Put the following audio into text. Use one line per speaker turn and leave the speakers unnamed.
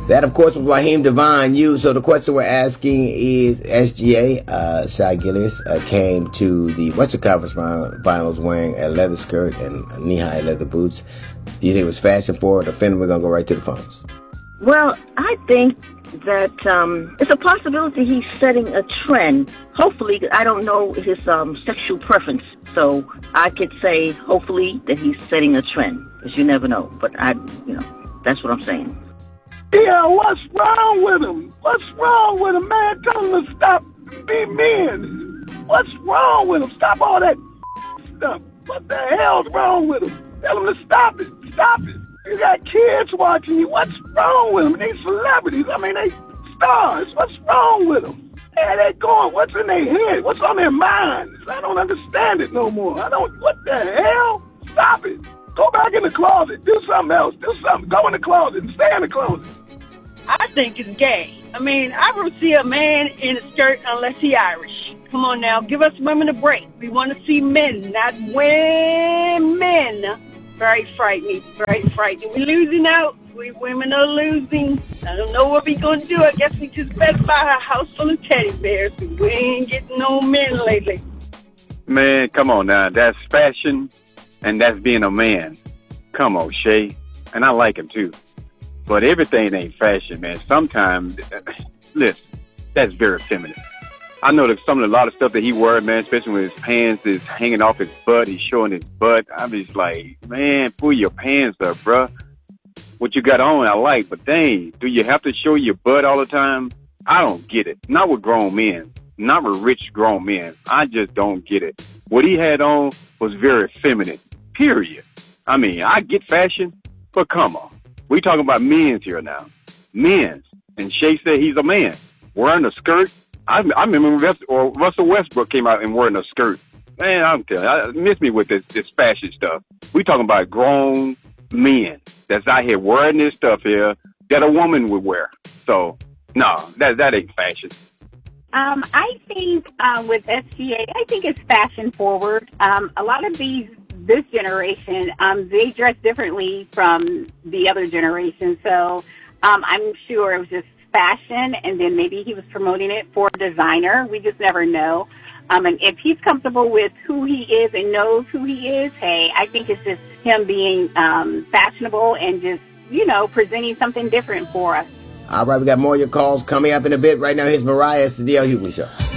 That, of course, was Raheem Devine. So the question we're asking is, SGA, Shai Gilgeous, came to the Western Conference Finals wearing a leather skirt and knee-high leather boots. Do you think it was fashion forward or offending? We're going to go right to the phones.
Well, I think that it's a possibility he's setting a trend. Hopefully, I don't know his sexual preference, so I could say hopefully that he's setting a trend, because you never know. But that's what I'm saying.
Yeah, what's wrong with him? What's wrong with him, man? Tell him to stop being men. What's wrong with him? Stop all that stuff. What the hell's wrong with him? Tell him to stop it. Stop it. You got kids watching you. What's wrong with them? These celebrities, they stars. What's wrong with them? Where they going? What's in their head? What's on their minds? I don't understand it no more. What the hell? Stop it. Go back in the closet. Do something else. Do something. Go in the closet and stay in the closet.
I think it's gay. I don't see a man in a skirt unless he Irish. Come on now, give us women a break. We want to see men, not women. Very frightening, very frightening. We're losing out. We women are losing. I don't know what we're going to do. I guess we just better buy a house full of teddy bears. We ain't getting no men lately.
Man, come on now. That's fashion, and that's being a man. Come on, Shay. And I like him, too. But everything ain't fashion, man. Sometimes, listen, that's very feminine. I know that a lot of stuff that he wears, man, especially when his pants is hanging off his butt, he's showing his butt. I'm just like, man, pull your pants up, bruh. What you got on, I like, but dang, do you have to show your butt all the time? I don't get it. Not with grown men. Not with rich grown men. I just don't get it. What he had on was very feminine, period. I get fashion, but come on. We talking about men's here now. Men's. And Shay said he's a man. Wearing a skirt. I remember Russell Westbrook came out and wearing a skirt. Man, I'm telling you, miss me with this fashion stuff. We talking about grown men that's out here wearing this stuff here that a woman would wear. So, no, that ain't fashion.
I think with SGA, I think it's fashion forward. A lot of this generation, they dress differently from the other generation. So I'm sure it was just fashion, and then maybe he was promoting it for a designer. We just never know. And if he's comfortable with who he is and knows who he is, hey, I think it's just him being fashionable and just, presenting something different for us.
All right, we got more of your calls coming up in a bit. Right now, here's Mariah. It's the D.L. Hughley Show.